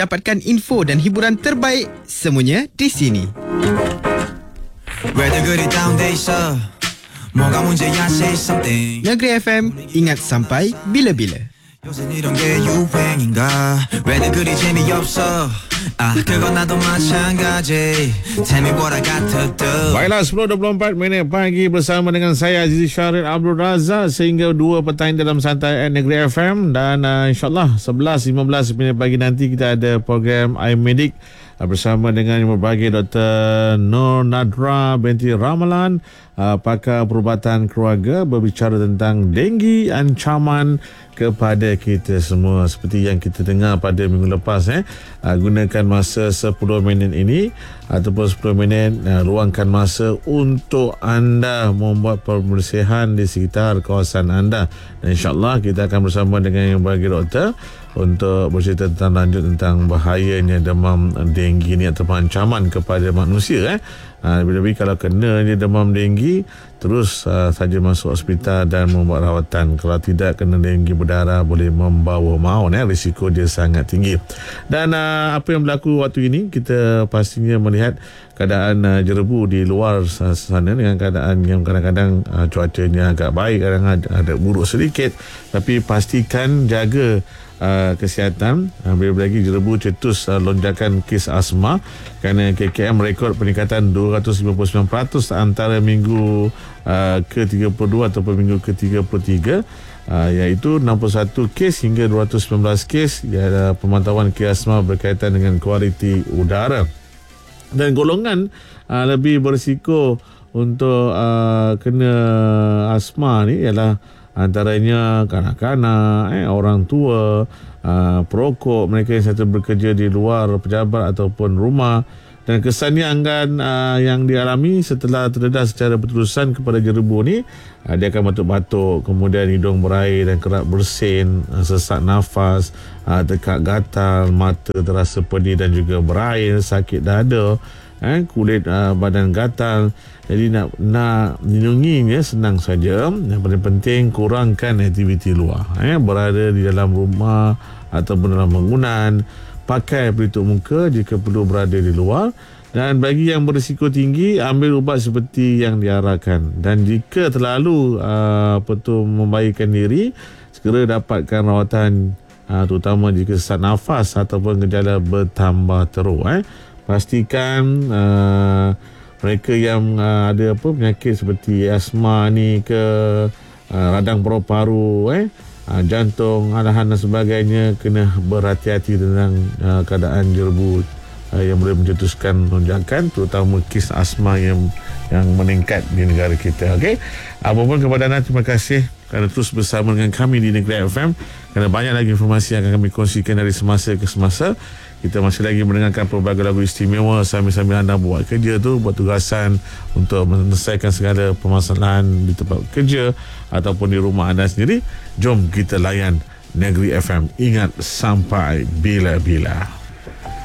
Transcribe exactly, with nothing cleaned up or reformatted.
Dapatkan info dan hiburan terbaik semuanya di sini. Negeri F M, ingat sampai bila-bila. 요새 이런 게 유행인가 왜들 그리 재미없어 아 그건 나도 마찬가지 Tell me what I got to do. Baiklah, sepuluh dua puluh empat minit pagi bersama dengan saya Azizi Syarif Abdul Razak sehingga dua petang dalam Santai Negeri F M. Dan uh, insyaAllah sebelas lima belas minit pagi nanti kita ada program iMedic uh, bersama dengan yang berbahagia Doktor Nur Nadra binti Ramalan, uh, pakar perubatan keluarga, berbicara tentang denggi ancaman kepada kita semua. Seperti yang kita dengar pada minggu lepas, eh, uh, gunakan masa sepuluh minit ini ataupun sepuluh minit, uh, luangkan masa untuk anda membuat pembersihan di sekitar kawasan anda. Dan insyaAllah kita akan bersama dengan yang bagi doktor untuk bercerita tentang lanjut tentang bahayanya demam denggi ni ataupun ancaman kepada manusia. Eh. Uh, Bila-bila kalau kena dia demam denggi, terus uh, saja masuk hospital dan membuat rawatan. Kalau tidak kena denggi berdarah, boleh membawa maut. Eh. Risiko dia sangat tinggi. Dan uh, apa yang berlaku waktu ini, kita pastinya melihat keadaan uh, jerebu di luar sana dengan keadaan yang kadang-kadang uh, cuacanya agak baik, kadang-kadang ada buruk sedikit. Tapi pastikan jaga Uh, kesihatan. uh, Bila lagi jerebu cetus uh, lonjakan kes asma, kerana K K M rekod peningkatan dua ratus lima puluh sembilan peratus antara minggu uh, ke tiga puluh dua ataupun minggu ke tiga puluh tiga, uh, iaitu enam puluh satu kes hingga dua ratus sembilan belas kes ialah pemantauan kes asma berkaitan dengan kualiti udara. Dan golongan uh, lebih berisiko untuk uh, kena asma ni ialah antaranya kanak-kanak, eh, orang tua, uh, perokok, mereka yang satu bekerja di luar pejabat ataupun rumah. Dan kesanyangan uh, yang dialami setelah terdedah secara berterusan kepada jerebu ni, uh, dia akan batuk-batuk, kemudian hidung berair dan kerap bersin, uh, sesak nafas, uh, tekak gatal, mata terasa pedih dan juga berair, sakit dada, eh, kulit uh, badan gatal. Jadi nak nak melindunginya senang saja. Yang paling penting kurangkan aktiviti luar, eh, berada di dalam rumah ataupun dalam bangunan. Pakai pelitup muka jika perlu berada di luar. Dan bagi yang berisiko tinggi, ambil ubat seperti yang diarahkan. Dan jika terlalu uh, apa tu membaikkan diri, segera dapatkan rawatan, uh, terutama jika sesak nafas ataupun gejala bertambah teruk. Eh. Pastikan uh, mereka yang uh, ada apa penyakit seperti asma ni ke, uh, radang paru-paru, eh, uh, jantung, alahan dan sebagainya, kena berhati-hati tentang uh, keadaan jerebu uh, yang boleh mencetuskan lonjakan, terutama kes asma yang yang meningkat di negara kita. Okey. Apapun kepada anda, terima kasih kerana terus bersama dengan kami di Negeri F M. Kerana banyak lagi informasi yang akan kami kongsikan dari semasa ke semasa. Kita masih lagi mendengarkan pelbagai lagu istimewa sambil-sambil anda buat kerja tu, buat tugasan untuk menyelesaikan segala permasalahan di tempat kerja ataupun di rumah anda sendiri. Jom kita layan Negeri F M. Ingat sampai bila-bila.